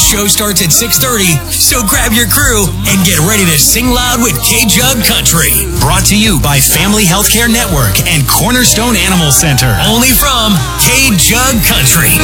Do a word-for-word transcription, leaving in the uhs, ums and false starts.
Show starts at six thirty, so grab your crew and get ready to sing loud with K-Jug Country. Brought to you by Family Healthcare Network and Cornerstone Animal Center. Only from K-Jug Country.